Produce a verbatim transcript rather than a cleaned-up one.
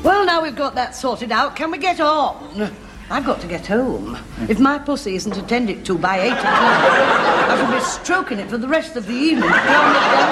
Well, now we've got that sorted out, can we get on? I've got to get home. If my pussy isn't attended to by eight o'clock, I shall be stroking it for the rest of the evening.